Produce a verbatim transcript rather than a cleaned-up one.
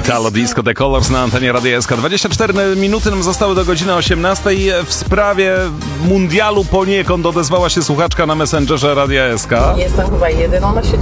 Italo Disco The Colors na antenie Radia S K. dwadzieścia cztery minuty nam zostały do godziny osiemnastej. W sprawie mundialu poniekąd odezwała się słuchaczka na Messengerze Radia S K. Nie jestem chyba jedyną na świecie,